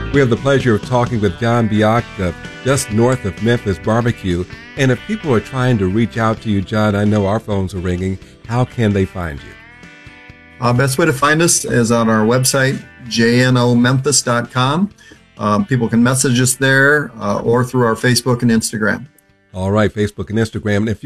We have the pleasure of talking with John Bioch, just north of Memphis Barbecue. And if people are trying to reach out to you, John, I know our phones are ringing. How can they find you? Best way to find us is on our website, jnomemphis.com. People can message us there or through our Facebook and Instagram. All right, Facebook and Instagram. And if